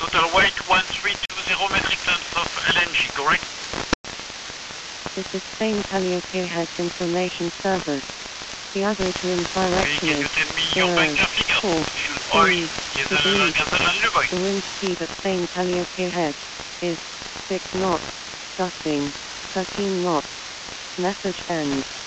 total weight 1320 metric tons of LNG, correct? This is Spain Calliope Heads Information Service. The average wind direction Can you is tell me your bunker figures? Fuel oil, diesel, gasoline, the wind speed at Spain Calliope Head is 6 knots, gusting 13 knots. Message ends.